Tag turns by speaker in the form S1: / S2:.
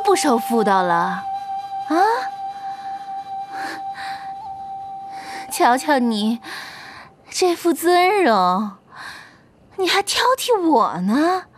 S1: 不收妇道了？啊？瞧瞧你这副尊容，你还挑剔我呢？